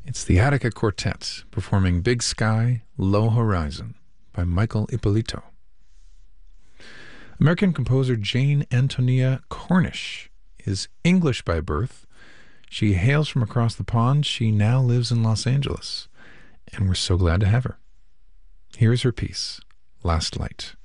It's the Attica Quartet performing Big Sky, Low Horizon by Michael Ippolito. American composer Jane Antonia Cornish is English by birth. She hails from across the pond. She now lives in Los Angeles, and we're so glad to have her. Here is her piece, Last Light.